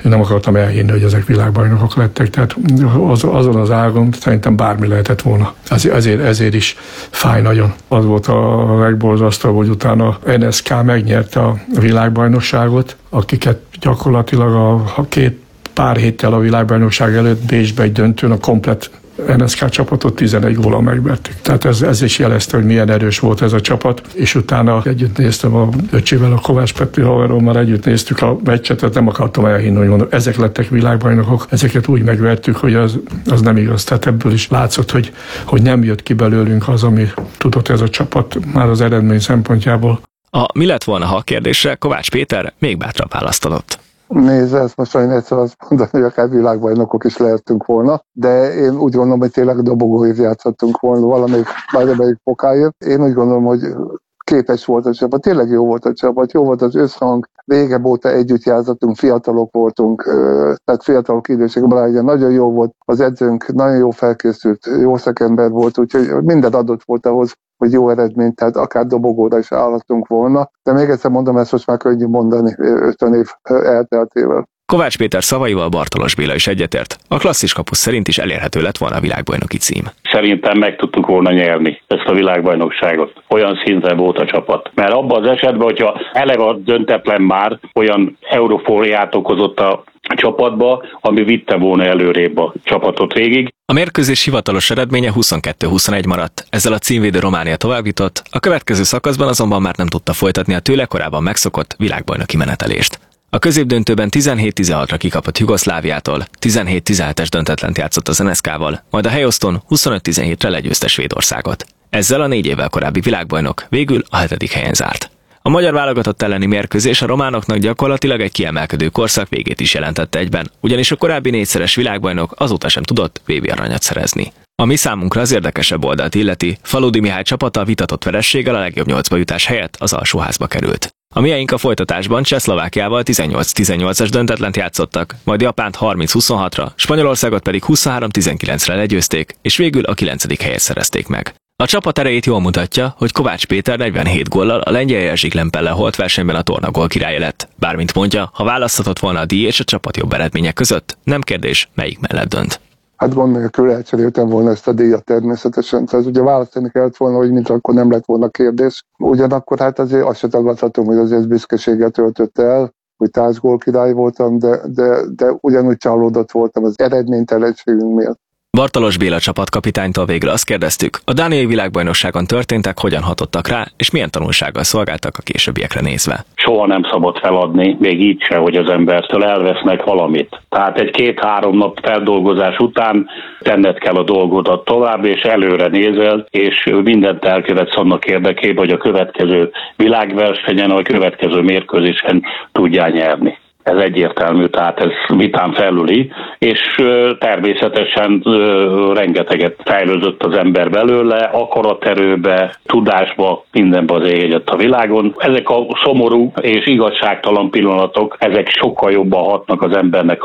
Én nem akartam elhinni, hogy ezek világbajnokok lettek, tehát azon az ágon szerintem bármi lehetett volna. Ezért is fáj nagyon. Az volt a legborzasztóbb, hogy utána NSK megnyerte a világbajnokságot, akiket gyakorlatilag a pár héttel a világbajnokság előtt Bécsbe egy döntőn a komplett NSK csapatot 11 góllal megvertük. Tehát ez is jelezte, hogy milyen erős volt ez a csapat, és utána együtt néztem a öcsével, a Kovács Petri haverommal együtt néztük a meccset, tehát nem akartam elhinni, hogy mondom, ezek lettek világbajnokok, ezeket úgy megvertük, hogy az nem igaz. Tehát ebből is látszott, hogy nem jött ki belőlünk az, ami tudott ez a csapat már az eredmény szempontjából. A mi lett volna, ha kérdésre Kovács Péter még bátrabb választ adott. Nézd, ezt most olyan egyszer azt mondani, hogy akár világbajnokok is lehetünk volna, de én úgy gondolom, hogy tényleg dobogóért játszottunk volna valamelyik fokáért. Én úgy gondolom, hogy képes volt a csapat, tényleg jó volt a csapat, jó volt az összhang, régebb óta együtt játszottunk, fiatalok voltunk, tehát fiatalok időségben, nagyon jó volt az edzőnk, nagyon jó felkészült, jó szakember volt, úgyhogy minden adott volt ahhoz, hogy jó eredményt, tehát akár dobogóra is állhatunk volna. De még egyszer mondom, ezt most már könnyű mondani 50 év elteltével. Kovács Péter szavaival Bartalos Béla is egyetért. A klasszis kapus szerint is elérhető lett volna a világbajnoki cím. Szerintem meg tudtuk volna nyerni ezt a világbajnokságot. Olyan szinten volt a csapat. Mert abban az esetben, hogyha eleve a döntetlen már olyan eurofóriát okozott a csapatba, ami vitte volna előrébb a csapatot végig. A mérkőzés hivatalos eredménye 22-21 maradt, ezzel a címvédő Románia továbbjutott, a következő szakaszban azonban már nem tudta folytatni a tőle korábban megszokott világbajnoki menetelést. A középdöntőben 17-16-ra kikapott Jugoszláviától, 17-17-es döntetlent játszott az NSK-val, majd a helyoszton 25-17-re legyőzte Svédországot. Ezzel a 4 évvel korábbi világbajnok végül a 7. helyen zárt. A magyar válogatott elleni mérkőzés a románoknak gyakorlatilag egy kiemelkedő korszak végét is jelentette egyben, ugyanis a korábbi 4-szeres világbajnok azóta sem tudott VB aranyat szerezni. Ami számunkra az érdekesebb oldalt illeti, Faludi Mihály csapata vitatott verességgel a legjobb 8-ba jutás helyett az alsóházba került. A miénk a folytatásban Csehszlovákiával 18-18-es döntetlent játszottak, majd Japánt 30-26-ra, Spanyolországot pedig 23-19-re legyőzték, és végül a 9. helyet szerezték meg. A csapat erejét jól mutatja, hogy Kovács Péter 47 góllal a lengyel Jerzy Klempellel holt versenyben a torna gólkirálya lett. Bármint mondja, ha választhatott volna a díj és a csapat jobb eredmények között, nem kérdés, melyik mellett dönt. Hát gond nélkül elcseréltem volna ezt a díjat természetesen. Tehát ugye választani kellett volna, hogy mint akkor nem lett volna kérdés. Ugyanakkor hát azért azt se tagadhatom, hogy azért büszkeséget töltött el, hogy társgól király voltam, de ugyanúgy csalódott voltam az eredménytelenségünk miatt. Bartalos Béla csapatkapitánytól végül azt kérdeztük, a dániai világbajnokságon történtek, hogyan hatottak rá, és milyen tanulsággal szolgáltak a későbbiekre nézve. Soha nem szabad feladni, még így se, hogy az embertől elvesznek valamit. Tehát egy 2-3 nap feldolgozás után tenned kell a dolgodat tovább, és előre nézel, és mindent elkövetsz annak érdekében, hogy a következő világversenyen, a következő mérkőzésen tudjál nyerni. Ez egyértelmű, tehát ez vitán felüli, és természetesen rengeteget fejlődött az ember belőle, akaraterőbe, tudásba, mindenbe az egyet a világon. Ezek a szomorú és igazságtalan pillanatok, ezek sokkal jobban hatnak az embernek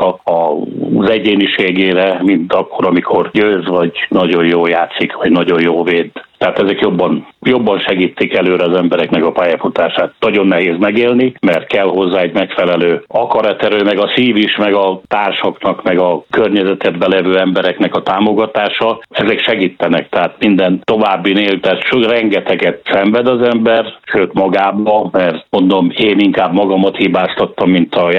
az egyéniségére, mint akkor, amikor győz, vagy nagyon jó játszik, vagy nagyon jó véd. Tehát ezek jobban segítik előre az embereknek a pályafutását. Nagyon nehéz megélni, mert kell hozzá egy megfelelő akaraterő, meg a szív is, meg a társaknak, meg a környezetedben levő embereknek a támogatása. Ezek segítenek, tehát minden további tehát rengeteget szenved az ember, sőt magába, mert mondom, én inkább magamat hibáztattam, mint a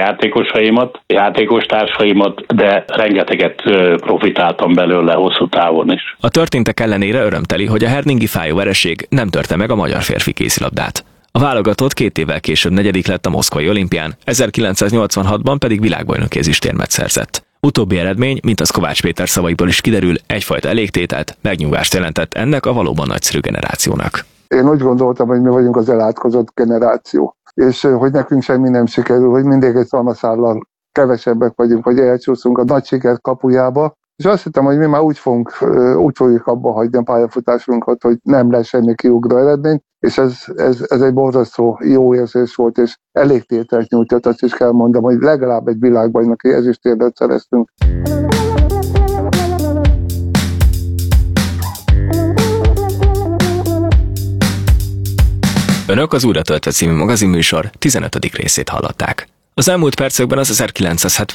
játékostársaimat, de rengeteget profitáltam belőle hosszú távon is. A történtek ellenére örömteli, hogy a herningi fájó vereség nem törte meg a magyar férfi kézilabdát. A válogatott 2 évvel később 4. lett a moszkvai olimpián, 1986-ban pedig világbajnoki ezüstérmet szerzett. Utóbbi eredmény, mint az Kovács Péter szavaiból is kiderül, egyfajta elégtételt, megnyugvást jelentett ennek a valóban nagyszerű generációnak. Én úgy gondoltam, hogy mi vagyunk az elátkozott generáció, és hogy nekünk semmi nem sikerül, hogy mindig egy szalmaszállal kevesebbek vagyunk, hogy elcsúszunk a nagy siker kapujába, és azt hittem, hogy mi már úgy fogjuk abba hagyni a pályafutásunkat, hogy nem lesz semmi kiugró eredmény, és ez egy borzasztó jó érzés volt, és elégtételt nyújtott, azt is kell mondom, hogy legalább egy világbajnoki ezüstérmet szereztünk. Önök az Újra töltött című magazinműsor 15. részét hallották. Az elmúlt percekben az 1970